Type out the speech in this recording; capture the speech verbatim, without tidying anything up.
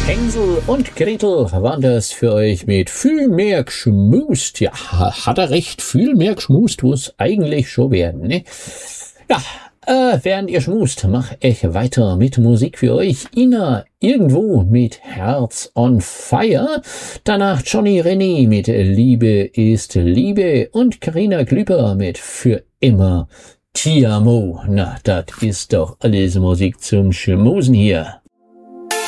Hänsel und Gretel waren das für euch mit viel mehr geschmust. Ja, hat er recht, viel mehr geschmust muss eigentlich schon werden, ne? Ja, äh, während ihr schmust, mach ich weiter mit Musik für euch. Ina irgendwo mit Herz on Fire. Danach Johnny René mit Liebe ist Liebe und Carina Glüber mit Für immer Ti amo. Na, das ist doch alles Musik zum Schmusen hier.